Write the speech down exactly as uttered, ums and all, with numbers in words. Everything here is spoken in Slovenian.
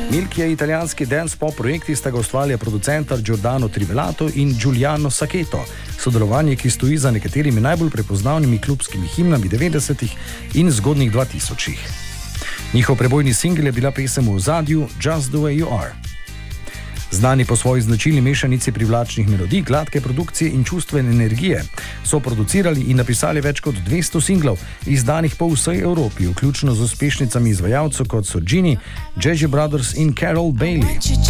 Milk je italijanski dance pop projekt istega ustvarja producenta Giordano Trivelato in Giuliano Saccheto. Sodelovanje, ki stoji za nekaterimi najbolj prepoznavnimi klubskimi himnami devetdesetih in zgodnjih dvatisočih. Njihov prebojni singel je bila pesem v ozadju Just the Way You Are. Znani po svoji značilni mešanici privlačnih melodij, gladke produkcije in čustvene energije, so producirali in napisali več kot dvesto singlov, izdanih po vsej Evropi, vključno z uspešnicami izvajalcev kot so Gini, Jazzy Brothers in Carol Bailey.